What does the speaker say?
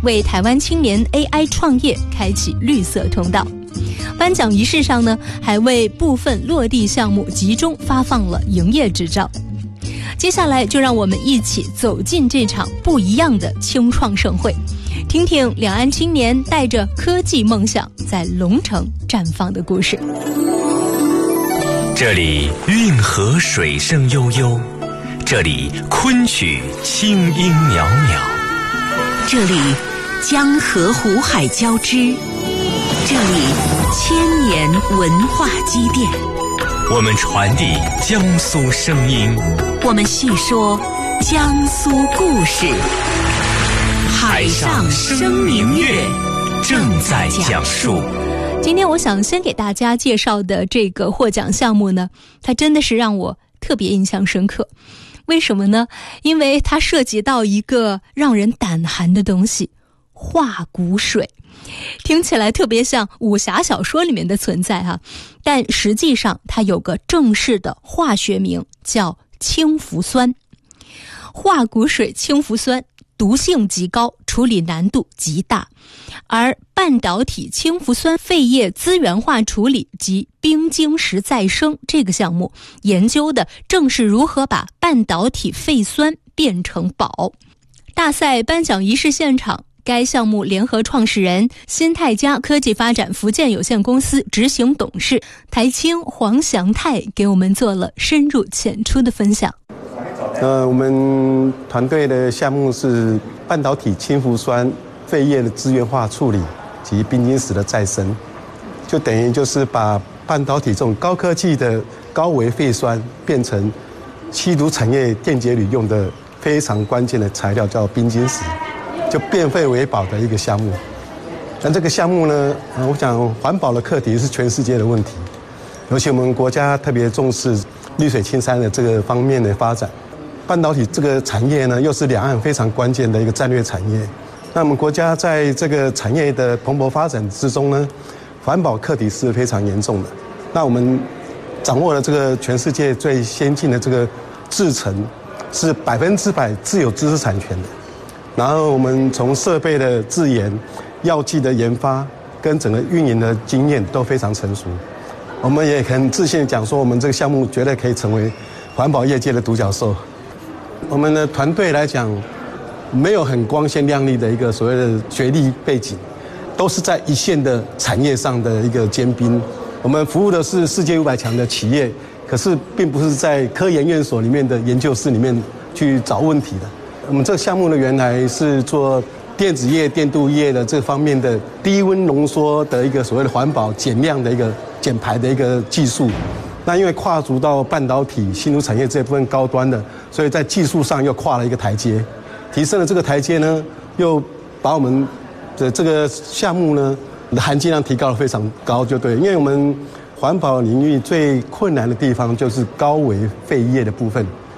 为台湾青年 AI 创业开启绿色通道。颁奖仪式上呢，还为部分落地项目集中发放了营业执照。接下来就让我们一起走进这场不一样的青创盛会，听听两岸青年带着科技梦想在龙城绽放的故事。 这里运河水声悠悠，这里昆曲清音袅袅， 这里江河湖海交织，这里千年文化积淀。 我们传递江苏声音， 我们细说江苏故事。海上生明月正在讲述。 今天我想先给大家介绍的这个获奖项目呢，它真的是让我特别印象深刻。为什么呢？因为它涉及到一个让人胆寒的东西——化骨水。听起来特别像武侠小说里面的存在哈，但实际上它有个正式的化学名，叫氢氟酸。化骨水氢氟酸毒性极高，处理难度极大，而半导体氢氟酸废液资源化处理及冰晶石再生这个项目，研究的正是如何把半导体废酸变成宝。大赛颁奖仪式现场，该项目联合创始人新泰嘉科技发展福建有限公司执行董事台青黄祥泰给我们做了深入浅出的分享。 我们团队的项目是半导体氢氟酸废液的资源化处理及冰晶石的再生，就等于就是把半导体这种高科技的高微废酸变成稀土产业电解铝用的非常关键的材料，叫冰晶石，就变废为宝的一个项目。那这个项目呢，我想环保的课题是全世界的问题，尤其我们国家特别重视绿水青山的这个方面的发展。半导体这个产业呢，又是两岸非常关键的一个战略产业。那我们国家在这个产业的蓬勃发展之中呢，环保课题是非常严重的。那我们掌握了这个全世界最先进的这个制程，是100%自有知识产权的。然后我们从设备的自研、药剂的研发跟整个运营的经验都非常成熟。我们也很自信讲说，我们这个项目绝对可以成为环保业界的独角兽。我们的团队来讲，没有很光鲜亮丽的一个所谓的学历背景，都是在一线的产业上的一个尖兵。我们服务的是世界500强的企业，可是并不是在科研院所里面的研究室里面去找问题的。我们这个项目呢，原来是做电子业、电镀业的这方面的低温浓缩的一个所谓的环保减量的一个减排的一个技术。那因为跨足到半导体、新竹产业这部分高端的，所以在技术上又跨了一个台阶，提升了这个台阶呢，又把我们的这个项目呢含金量提高得非常高，就对。因为我们环保领域最困难的地方就是高微废液的部分，